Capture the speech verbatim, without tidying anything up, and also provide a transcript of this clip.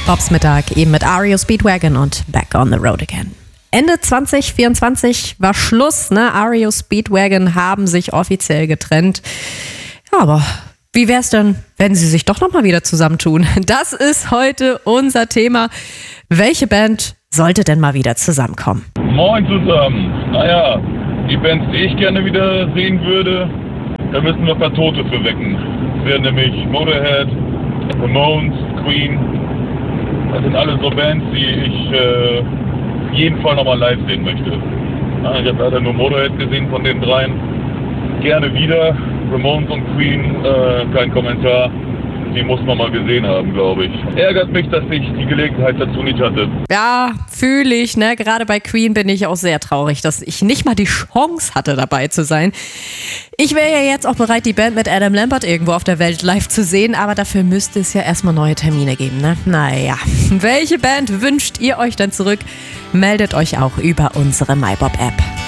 Bobs Mittag eben mit R E O Speedwagon und Back on the Road Again. Ende zwanzig vierundzwanzig war Schluss, ne? R E O Speedwagon haben sich offiziell getrennt. Ja, aber wie wär's denn, wenn sie sich doch nochmal wieder zusammentun? Das ist heute unser Thema. Welche Band sollte denn mal wieder zusammenkommen? Moin zusammen. Naja, die Bands, die ich gerne wieder sehen würde, da müssen wir ein paar Tote für wecken. Das wären nämlich Motorhead, Ramones, Queen. Das sind alles so Bands, die ich äh, auf jeden Fall nochmal live sehen möchte. Ja, ich habe leider nur Motorhead gesehen von den dreien. Gerne wieder. Ramones und Queen, äh, kein Kommentar. Die muss man mal gesehen haben, glaube ich. Ärgert mich, dass ich die Gelegenheit dazu nicht hatte. Ja, fühle ich, ne? Gerade bei Queen bin ich auch sehr traurig, dass ich nicht mal die Chance hatte, dabei zu sein. Ich wäre ja jetzt auch bereit, die Band mit Adam Lambert irgendwo auf der Welt live zu sehen, aber dafür müsste es ja erstmal neue Termine geben, ne? Naja, welche Band wünscht ihr euch denn zurück? Meldet euch auch über unsere MyBob-App.